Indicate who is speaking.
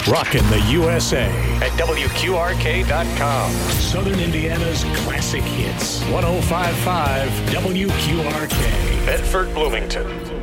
Speaker 1: Rockin' the USA
Speaker 2: at WQRK.com.
Speaker 1: Southern Indiana's classic hits. 105.5 WQRK.
Speaker 2: Bedford, Bloomington.